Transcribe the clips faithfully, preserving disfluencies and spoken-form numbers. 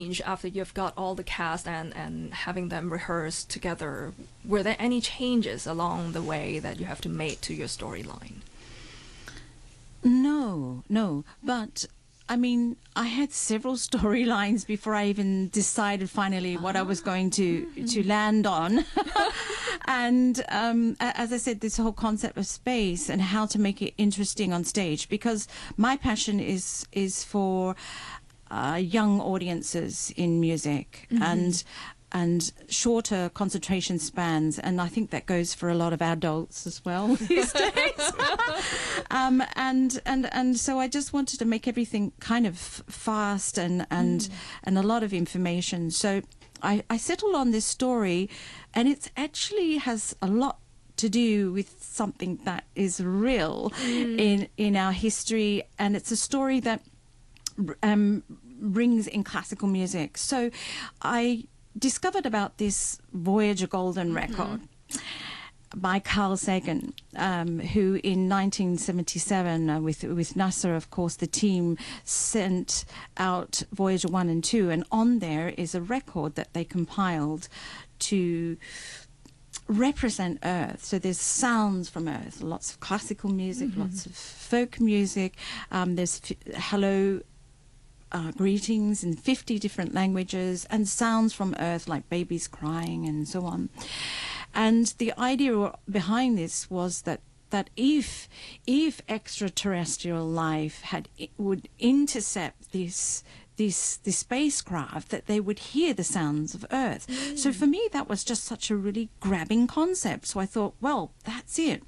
after you've got all the cast and, and having them rehearse together? Were there any changes along the way that you have to make to your storyline? No, no. But, I mean, I had several storylines before I even decided finally what I was going to, to land on. And um, as I said, this whole concept of space and how to make it interesting on stage, because my passion is, is for uh, young audiences in music. Mm-hmm. and and shorter concentration spans, and I think that goes for a lot of adults as well these days. um, and and and so I just wanted to make everything kind of fast and and mm. and a lot of information. So I, I settled on this story, and it actually has a lot to do with something that is real mm. in in our history, and it's a story that um, rings in classical music. So I discovered about this Voyager Golden record mm-hmm. by Carl Sagan, um, who in nineteen seventy-seven, uh, with with NASA, of course, the team sent out Voyager one and two, and on there is a record that they compiled to represent Earth. So there's sounds from Earth, lots of classical music, mm-hmm. lots of folk music. Um, there's f- hello. Uh, greetings in fifty different languages, and sounds from Earth like babies crying and so on. And the idea behind this was that that if if extraterrestrial life had would intercept this this this spacecraft, that they would hear the sounds of Earth. Mm. So for me, that was just such a really grabbing concept. So I thought, well, that's it.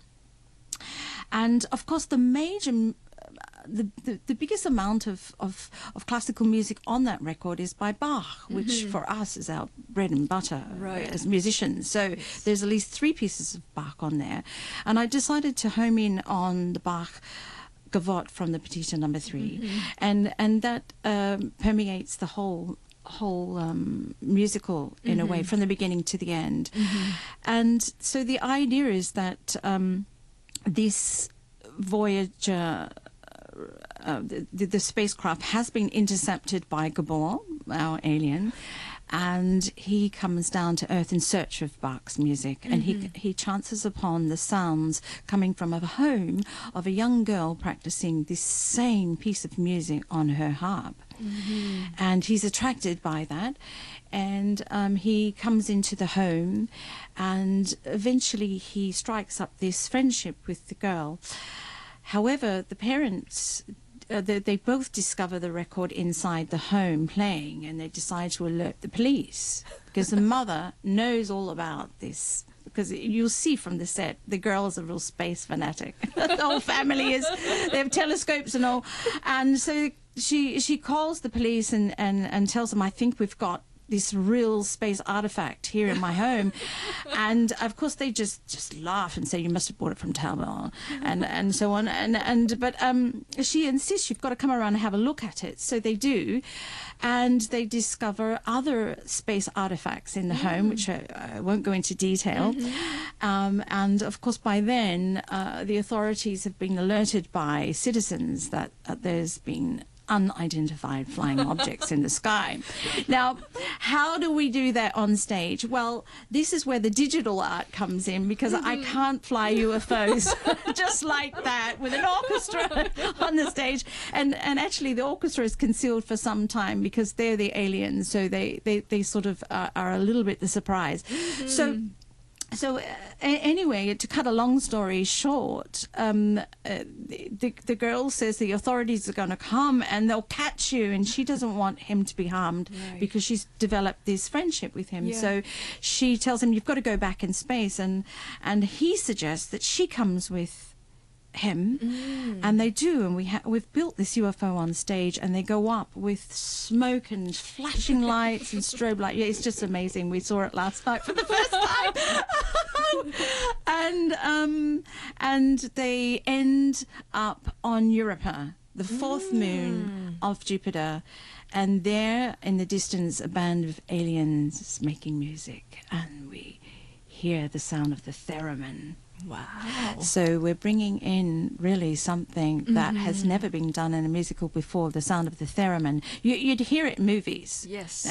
And of course, the major The, the, the biggest amount of, of, of classical music on that record is by Bach, which mm-hmm. for us is our bread and butter right. as musicians. So yes. there's at least three pieces of Bach on there. And I decided to home in on the Bach Gavotte from the Petita number three. Mm-hmm. And, and that um, permeates the whole whole um, musical in mm-hmm. a way, from the beginning to the end. Mm-hmm. And so the idea is that um, this Voyager... Uh, the, the spacecraft has been intercepted by Gabor, our alien, and he comes down to Earth in search of Bach's music, mm-hmm. and he he chances upon the sounds coming from a home of a young girl practicing this same piece of music on her harp. Mm-hmm. And he's attracted by that, and um, he comes into the home, and eventually he strikes up this friendship with the girl. However, the parents, uh, they, they both discover the record inside the home playing, and they decide to alert the police, because the mother knows all about this. Because you'll see from the set, the girl is a real space fanatic. The whole family is, they have telescopes and all. And so she she calls the police and, and, and tells them, I think we've got this real space artifact here in my home. And of course they just just laugh and say, you must have bought it from Taobao, and and so on, and and but um she insists, you've got to come around and have a look at it. So they do, and they discover other space artifacts in the mm. home, which I, I won't go into detail. Mm-hmm. um and of course by then uh, the authorities have been alerted by citizens that uh, there's been unidentified flying objects in the sky. Now, how do we do that on stage? Well, this is where the digital art comes in, because mm-hmm. I can't fly U F Os just like that with an orchestra on the stage. And and actually the orchestra is concealed for some time because they're the aliens, so they, they, they sort of are, are a little bit the surprise. Mm-hmm. So So uh, anyway, to cut a long story short, um, uh, the, the, the girl says the authorities are going to come and they'll catch you, and she doesn't want him to be harmed right. because she's developed this friendship with him. Yeah. So she tells him, you've got to go back in space, and and he suggests that she comes with him, mm. and they do, and we ha- we've built this U F O on stage, and they go up with smoke and flashing lights and strobe light. Yeah, it's just amazing. We saw it last night for the first time. and um and they end up on Europa, the fourth mm. moon of Jupiter, and there in the distance a band of aliens is making music, and we hear the sound of the theremin. Wow. So we're bringing in really something that has never been done in a musical before, the sound of the theremin. You, you'd hear it in movies. Yes.